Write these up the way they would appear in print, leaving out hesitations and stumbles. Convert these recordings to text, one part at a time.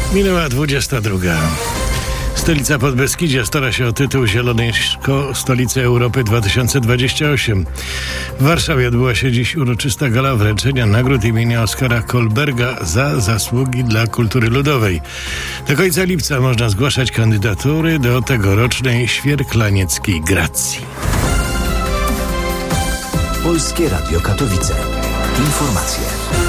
Minęła 22. Stolica Podbeskidzia stara się o tytuł Zielonej Stolicy Europy 2028. W Warszawie odbyła się dziś uroczysta gala wręczenia nagród imienia Oskara Kolberga za zasługi dla kultury ludowej. Do końca lipca można zgłaszać kandydatury do tegorocznej Świerklanieckiej Gracji. Polskie Radio Katowice. Informacje.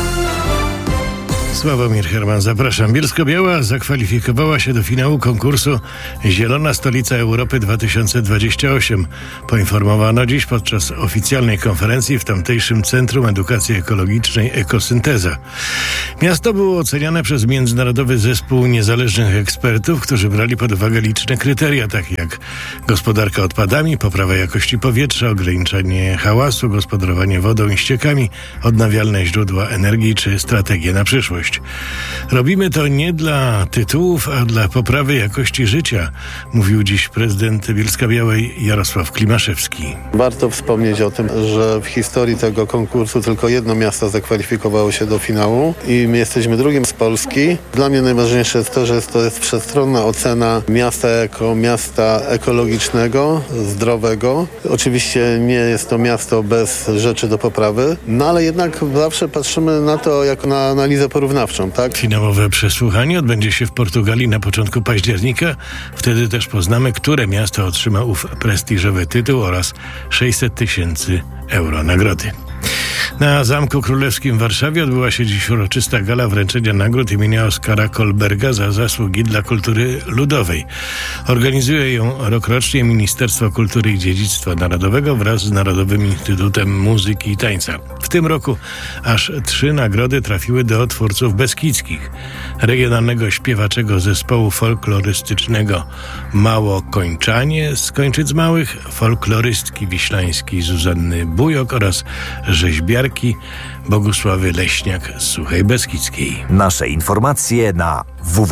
Sławomir Herman, zapraszam. Bielsko-Biała zakwalifikowała się do finału konkursu Zielona Stolica Europy 2028. Poinformowano dziś podczas oficjalnej konferencji w tamtejszym Centrum Edukacji Ekologicznej Ekosynteza. Miasto było oceniane przez międzynarodowy zespół niezależnych ekspertów, którzy brali pod uwagę liczne kryteria, takie jak gospodarka odpadami, poprawa jakości powietrza, ograniczanie hałasu, gospodarowanie wodą i ściekami, odnawialne źródła energii czy strategie na przyszłość. Robimy to nie dla tytułów, a dla poprawy jakości życia, mówił dziś prezydent Bielska-Białej Jarosław Klimaszewski. Warto wspomnieć o tym, że w historii tego konkursu tylko jedno miasto zakwalifikowało się do finału i my jesteśmy drugim z Polski. Dla mnie najważniejsze jest to, że to jest wszechstronna ocena miasta jako miasta ekologicznego, zdrowego. Oczywiście nie jest to miasto bez rzeczy do poprawy, no ale jednak zawsze patrzymy na to jako na analizę porównawczą, tak? Finałowe przesłuchanie odbędzie się w Portugalii na początku października. Wtedy też poznamy, które miasto otrzyma ów prestiżowy tytuł oraz 600 000 euro nagrody. Na Zamku Królewskim w Warszawie odbyła się dziś uroczysta gala wręczenia nagród imienia Oskara Kolberga za zasługi dla kultury ludowej. Organizuje ją rokrocznie Ministerstwo Kultury i Dziedzictwa Narodowego wraz z Narodowym Instytutem Muzyki i Tańca. W tym roku aż 3 nagrody trafiły do twórców beskidzkich. Regionalnego śpiewaczego zespołu folklorystycznego Małokończanie z Kończyc Małych, folklorystki wiślańskiej Zuzanny Bujok oraz rzeźbiarki Bogusławy Leśniak z Suchej Beskidzkiej. Nasze informacje na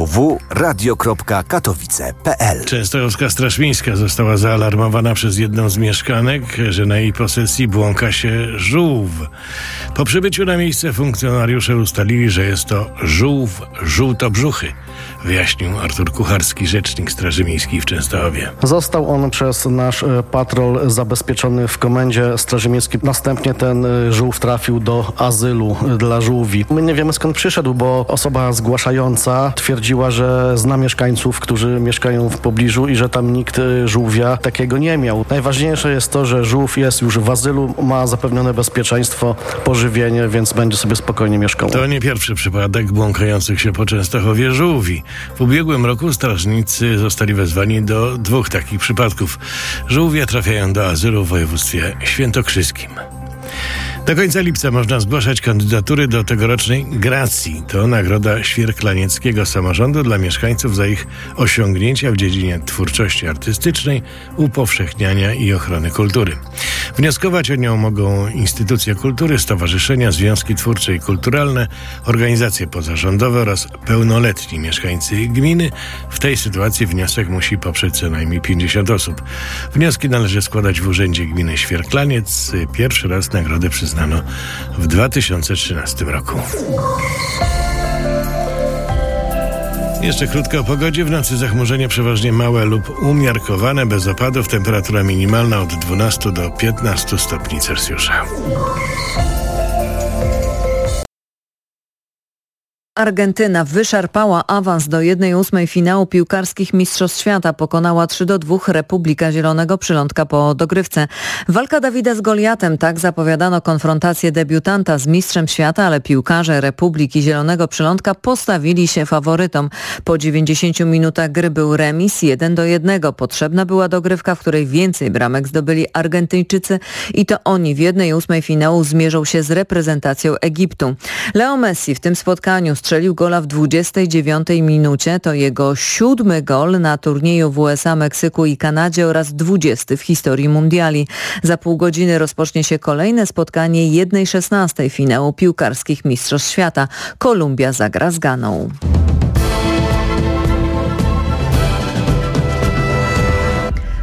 www.radio.katowice.pl. Częstochowska Straż Miejska została zaalarmowana przez jedną z mieszkanek, że na jej posesji błąka się żółw. Po przybyciu na miejsce funkcjonariusze ustalili, że jest to żółw żółtobrzuchy, wyjaśnił Artur Kucharski, rzecznik Straży Miejskiej w Częstochowie. Został on przez nasz patrol zabezpieczony w komendzie Straży Miejskiej. Następnie ten żółw trafił do azylu dla żółwi. My nie wiemy, skąd przyszedł, bo osoba zgłaszająca twierdziła, że zna mieszkańców, którzy mieszkają w pobliżu i że tam nikt żółwia takiego nie miał. Najważniejsze jest to, że żółw jest już w azylu, ma zapewnione bezpieczeństwo, pożywienie, więc będzie sobie spokojnie mieszkał. To nie pierwszy przypadek błąkających się po Częstochowie żółwi. W ubiegłym roku strażnicy zostali wezwani do 2 takich przypadków. Żółwie trafiają do azylu w województwie świętokrzyskim. Do końca lipca można zgłaszać kandydatury do tegorocznej Gracji. To nagroda Świerklanieckiego Samorządu dla mieszkańców za ich osiągnięcia w dziedzinie twórczości artystycznej, upowszechniania i ochrony kultury. Wnioskować o nią mogą instytucje kultury, stowarzyszenia, związki twórcze i kulturalne, organizacje pozarządowe oraz pełnoletni mieszkańcy gminy. W tej sytuacji wniosek musi poprzeć co najmniej 50 osób. Wnioski należy składać w Urzędzie Gminy Świerklaniec. Pierwszy raz nagrodę przyznano w 2013 roku. Jeszcze krótko o pogodzie. W nocy zachmurzenie przeważnie małe lub umiarkowane, bez opadów. Temperatura minimalna od 12 do 15 stopni Celsjusza. Argentyna wyszarpała awans do 1/8 finału piłkarskich Mistrzostw Świata. Pokonała 3-2 Republika Zielonego Przylądka po dogrywce. Walka Dawida z Goliatem, tak zapowiadano konfrontację debiutanta z mistrzem świata, ale piłkarze Republiki Zielonego Przylądka postawili się faworytom. Po 90 minutach gry był remis 1-1. Potrzebna była dogrywka, w której więcej bramek zdobyli Argentyńczycy i to oni w 1/8 finału zmierzą się z reprezentacją Egiptu. Leo Messi w tym spotkaniu strzelił gola w 29 minucie. To jego 7. gol na turnieju w USA, Meksyku i Kanadzie oraz 20 w historii mundiali. Za pół godziny rozpocznie się kolejne spotkanie 1/16 finału piłkarskich Mistrzostw Świata. Kolumbia zagra z Ganą.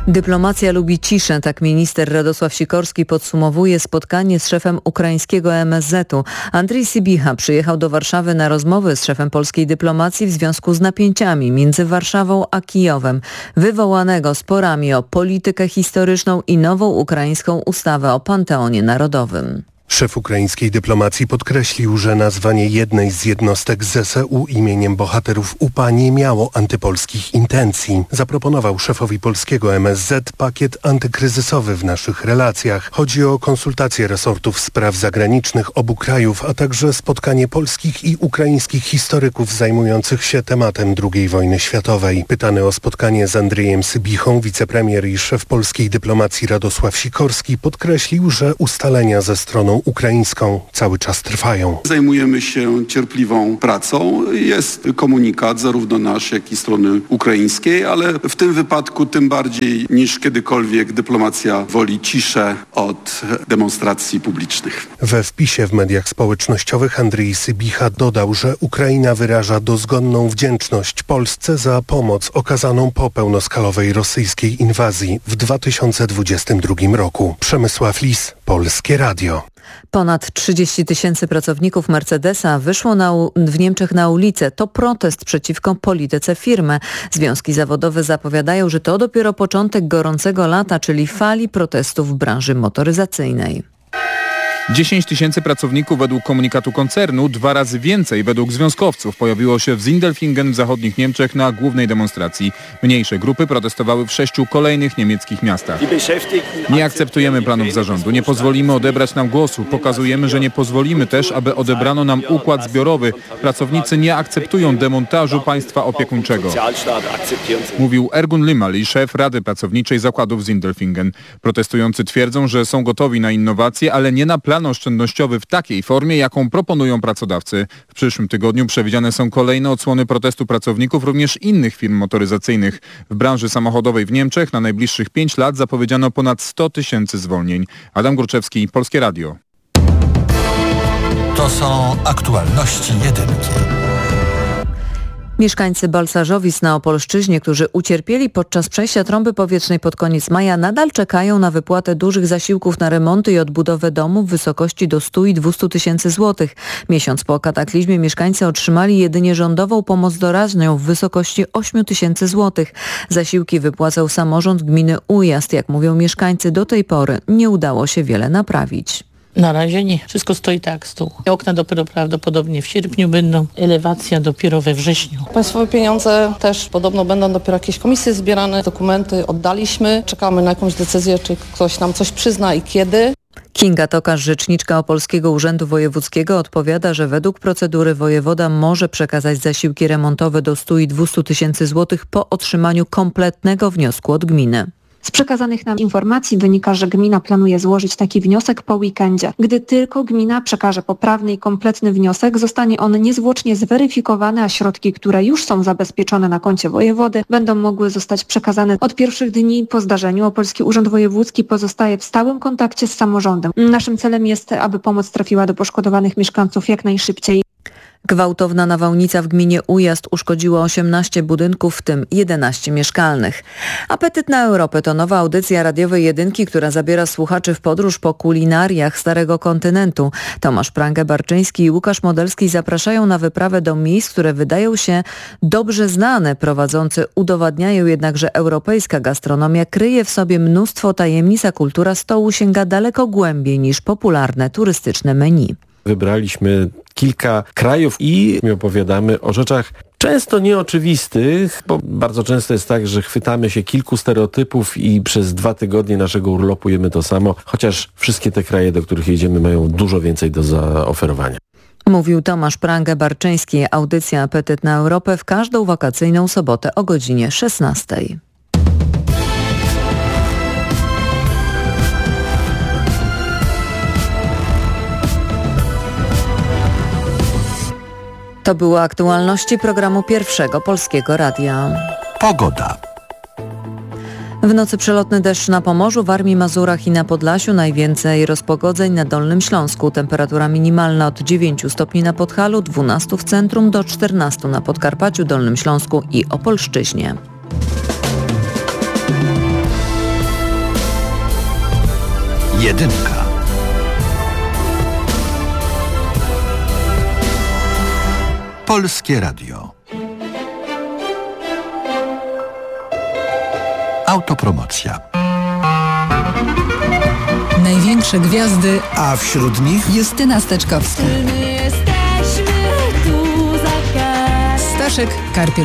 Dyplomacja lubi ciszę, tak minister Radosław Sikorski podsumowuje spotkanie z szefem ukraińskiego MSZ-u. Andrii Sybiha przyjechał do Warszawy na rozmowy z szefem polskiej dyplomacji w związku z napięciami między Warszawą a Kijowem, wywołanego sporami o politykę historyczną i nową ukraińską ustawę o Panteonie Narodowym. Szef ukraińskiej dyplomacji podkreślił, że nazwanie jednej z jednostek ZSU imieniem bohaterów UPA nie miało antypolskich intencji. Zaproponował szefowi polskiego MSZ pakiet antykryzysowy w naszych relacjach. Chodzi o konsultacje resortów spraw zagranicznych obu krajów, a także spotkanie polskich i ukraińskich historyków zajmujących się tematem II wojny światowej. Pytany o spotkanie z Andrzejem Sybichą, wicepremier i szef polskiej dyplomacji Radosław Sikorski podkreślił, że ustalenia ze stroną ukraińską cały czas trwają. Zajmujemy się cierpliwą pracą. Jest komunikat zarówno nasz, jak i strony ukraińskiej, ale w tym wypadku tym bardziej niż kiedykolwiek dyplomacja woli ciszę od demonstracji publicznych. We wpisie w mediach społecznościowych Andrzej Sybicha dodał, że Ukraina wyraża dozgonną wdzięczność Polsce za pomoc okazaną po pełnoskalowej rosyjskiej inwazji w 2022 roku. Przemysław Lis, Polskie Radio. Ponad 30 000 pracowników Mercedesa wyszło w Niemczech na ulicę. To protest przeciwko polityce firmy. Związki zawodowe zapowiadają, że to dopiero początek gorącego lata, czyli fali protestów w branży motoryzacyjnej. 10 000 pracowników według komunikatu koncernu, 2 razy więcej według związkowców pojawiło się w Sindelfingen w zachodnich Niemczech na głównej demonstracji. Mniejsze grupy protestowały w 6 kolejnych niemieckich miastach. Nie akceptujemy planów zarządu, nie pozwolimy odebrać nam głosu, pokazujemy, że nie pozwolimy też, aby odebrano nam układ zbiorowy. Pracownicy nie akceptują demontażu państwa opiekuńczego. Mówił Ergun Limali, szef Rady Pracowniczej Zakładów Sindelfingen. Protestujący twierdzą, że są gotowi na innowacje, ale nie na plan oszczędnościowy w takiej formie, jaką proponują pracodawcy. W przyszłym tygodniu przewidziane są kolejne odsłony protestu pracowników również innych firm motoryzacyjnych. W branży samochodowej w Niemczech na najbliższych 5 lat zapowiedziano ponad 100 000 zwolnień. Adam Górczewski, Polskie Radio. To są aktualności jedynki. Mieszkańcy Balcarzowic na Opolszczyźnie, którzy ucierpieli podczas przejścia trąby powietrznej pod koniec maja, nadal czekają na wypłatę dużych zasiłków na remonty i odbudowę domów w wysokości do 100 i 200 tysięcy złotych. Miesiąc po kataklizmie mieszkańcy otrzymali jedynie rządową pomoc doraźną w wysokości 8 tysięcy złotych. Zasiłki wypłacał samorząd gminy Ujazd. Jak mówią mieszkańcy, do tej pory nie udało się wiele naprawić. Na razie nie. Wszystko stoi tak z tyłu. Okna dopiero prawdopodobnie w sierpniu będą, elewacja dopiero we wrześniu. Państwowe pieniądze też podobno będą dopiero jakieś komisje zbierane, dokumenty oddaliśmy. Czekamy na jakąś decyzję, czy ktoś nam coś przyzna i kiedy. Kinga Tokarz, rzeczniczka Opolskiego Urzędu Wojewódzkiego, odpowiada, że według procedury wojewoda może przekazać zasiłki remontowe do 100 i 200 tysięcy złotych po otrzymaniu kompletnego wniosku od gminy. Z przekazanych nam informacji wynika, że gmina planuje złożyć taki wniosek po weekendzie. Gdy tylko gmina przekaże poprawny i kompletny wniosek, zostanie on niezwłocznie zweryfikowany, a środki, które już są zabezpieczone na koncie wojewody, będą mogły zostać przekazane od pierwszych dni po zdarzeniu. Opolski Urząd Wojewódzki pozostaje w stałym kontakcie z samorządem. Naszym celem jest, aby pomoc trafiła do poszkodowanych mieszkańców jak najszybciej. Gwałtowna nawałnica w gminie Ujazd uszkodziła 18 budynków, w tym 11 mieszkalnych. Apetyt na Europę to nowa audycja radiowej jedynki, która zabiera słuchaczy w podróż po kulinariach Starego Kontynentu. Tomasz Prangę-Barczyński i Łukasz Modelski zapraszają na wyprawę do miejsc, które wydają się dobrze znane. Prowadzący udowadniają jednak, że europejska gastronomia kryje w sobie mnóstwo tajemnic, a kultura stołu sięga daleko głębiej niż popularne turystyczne menu. Wybraliśmy kilka krajów i opowiadamy o rzeczach często nieoczywistych, bo bardzo często jest tak, że chwytamy się kilku stereotypów i przez 2 tygodnie naszego urlopu jemy to samo, chociaż wszystkie te kraje, do których jedziemy, mają dużo więcej do zaoferowania. Mówił Tomasz Prangę-Barczyński. Audycja Apetyt na Europę w każdą wakacyjną sobotę o godzinie 16. To były aktualności programu Pierwszego Polskiego Radia. Pogoda. W nocy przelotny deszcz na Pomorzu, Warmii, Mazurach i na Podlasiu. Najwięcej rozpogodzeń na Dolnym Śląsku. Temperatura minimalna od 9 stopni na Podhalu, 12 w centrum do 14 na Podkarpaciu, Dolnym Śląsku i Opolszczyźnie. Jedynka. Polskie Radio. Autopromocja. Największe gwiazdy, A wśród nich Justyna Steczkowska, Staszek Karpiel